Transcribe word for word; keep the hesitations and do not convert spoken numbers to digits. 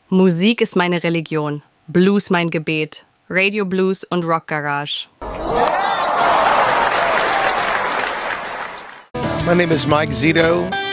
Musik ist meine Religion, Blues mein Gebet, Radio Blues und Rock Garage. My name is Mike Zito.